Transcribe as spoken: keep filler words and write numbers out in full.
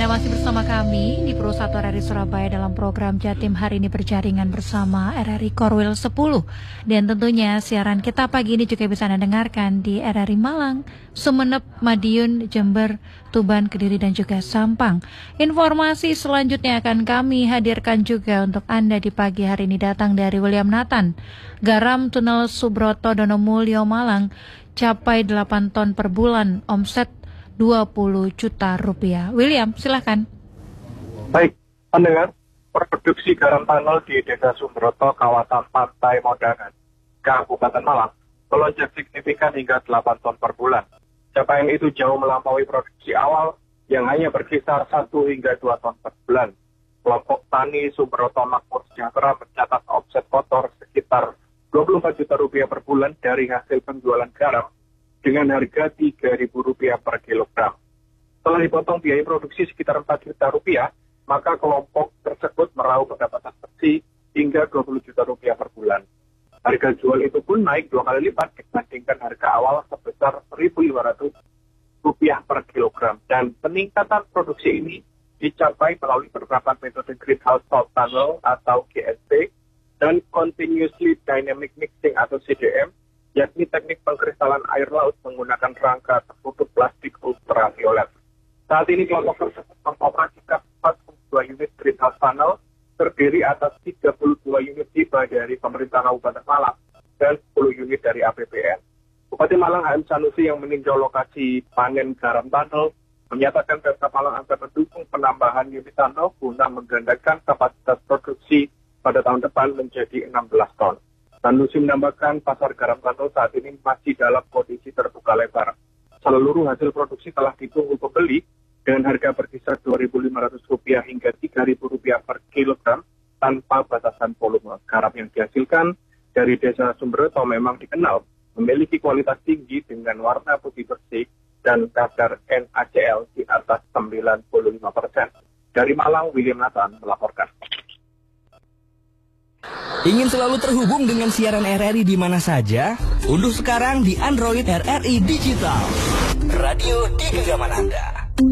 Anda masih bersama kami di Pro satu R R I Surabaya dalam program Jatim hari ini berjaringan bersama R R I Korwil sepuluh. Dan tentunya siaran kita pagi ini juga bisa Anda dengarkan di R R I Malang, Sumeneb, Madiun, Jember, Tuban, Kediri, dan juga Sampang. Informasi selanjutnya akan kami hadirkan juga untuk Anda di pagi hari ini datang dari William Nathan. Garam Tunnel Subroto Donomulyo Malang capai delapan ton per bulan, omset dua puluh juta rupiah. William, silahkan. Baik, pendengar, produksi garam tunnel di Desa Subroto, kawasan Pantai Modangan, Kabupaten Malang, melonjak signifikan hingga delapan ton per bulan. Capaian itu jauh melampaui produksi awal yang hanya berkisar satu hingga dua ton per bulan. Kelompok tani Subroto Makmur Sejahtera mencatat omset kotor sekitar dua puluh empat juta rupiah per bulan dari hasil penjualan garam dengan harga tiga ribu rupiah per kilogram. Setelah dipotong biaya produksi sekitar empat juta rupiah, maka kelompok tersebut meraup pendapatan bersih hingga dua puluh juta rupiah per bulan. Harga jual itu pun naik dua kali lipat dibandingkan harga awal sebesar seribu lima ratus rupiah per kilogram. Dan peningkatan produksi ini dicapai melalui penerapan metode Greenhouse Salt Tunnel atau G S T dan Continuously Dynamic Mixing atau C D M, yakni teknik pengkristalan air laut menggunakan rangka tertutup plastik ultraviolet. Saat ini kelompok tersebut mengoperasikan empat puluh dua unit greenhouse tunnel terdiri atas tiga puluh dua unit hibah dari pemerintah Kabupaten Malang dan sepuluh unit dari A P B N. Bupati Malang H M Sanusi yang meninjau lokasi panen garam tunnel menyatakan Pemkab Malang akan mendukung penambahan unit tunnel guna menggandakan kapasitas produksi pada tahun depan menjadi enam belas ton. Sanusi menambahkan pasar garam tunnel saat ini masih dalam kondisi terbuka lebar. Seluruh hasil produksi telah ditunggu pembeli dengan harga berkisar dua ribu lima ratus rupiah hingga tiga ribu rupiah per kilogram tanpa batasan volume. Garam yang dihasilkan dari Desa Subroto memang dikenal memiliki kualitas tinggi dengan warna putih bersih dan kadar N A C L di atas sembilan puluh lima persen. Dari Malang, William Nathan melaporkan. Ingin selalu terhubung dengan siaran R R I di mana saja? Unduh sekarang di Android R R I Digital. Radio di genggaman Anda.